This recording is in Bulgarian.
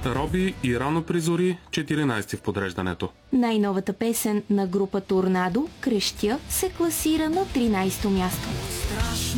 Роби и Рано при зори, 14 в подреждането. Най-новата песен на група Торнадо, Крещя, се класира на 13-то място.